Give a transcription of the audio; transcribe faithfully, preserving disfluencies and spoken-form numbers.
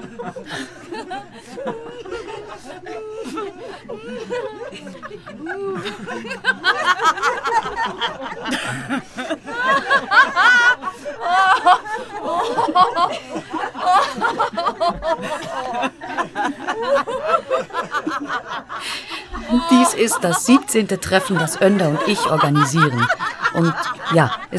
Dies ist das siebzehnte Treffen, das Önder und ich organisieren. Und ja, es